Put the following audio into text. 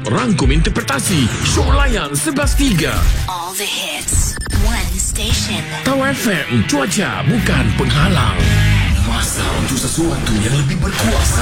rangkum interpretasi, show layan 11.3. All the hits, one station. Tawa FM, cuaca bukan penghalang. Masa untuk sesuatu yang lebih berkuasa.